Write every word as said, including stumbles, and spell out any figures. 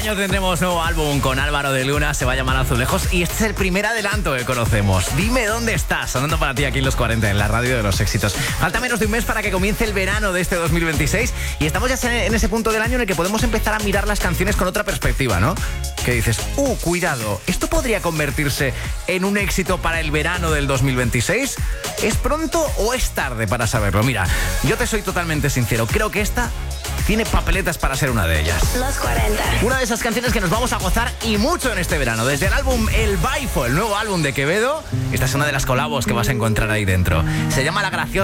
Tendremos nuevo álbum con Álvaro de Luna, se va a llamar Azulejos y este es el primer adelanto que conocemos. Dime dónde estás, sonando para ti aquí en Los cuarenta, en la radio de los éxitos. Falta menos de un mes para que comience el verano de este dos mil veintiséis y estamos ya en ese punto del año en el que podemos empezar a mirar las canciones con otra perspectiva, ¿no? Que dices, uh, cuidado, ¿esto podría convertirse en un éxito para el verano del dos mil veintiséis? ¿Es pronto o es tarde para saberlo? Mira, yo te soy totalmente sincero, creo que esta tiene papeletas para ser una de ellas. Los cuarenta. Una de esas canciones que nos vamos a gozar y mucho en este verano. Desde el álbum El Baifo, el nuevo álbum de Quevedo, esta es una de las colabos que vas a encontrar ahí dentro. Se llama La Graciosa.